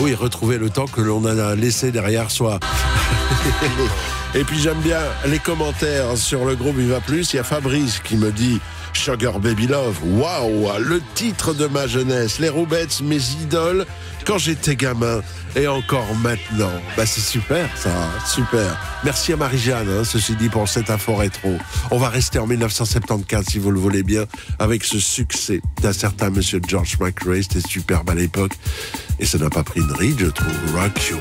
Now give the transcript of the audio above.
oui, retrouver le temps que l'on a laissé derrière soi. Et puis j'aime bien les commentaires sur le groupe Viva Plus. Il y a Fabrice qui me dit Sugar Baby Love, waouh, le titre de ma jeunesse, les Roubettes, mes idoles, quand j'étais gamin et encore maintenant. Bah c'est super ça, super. Merci à Marie-Jeanne, ceci dit, pour cette info rétro. On va rester en 1974 si vous le voulez bien, avec ce succès d'un certain monsieur George McRae, c'était superbe à l'époque. Et ça n'a pas pris une ride, je trouve, Rock You.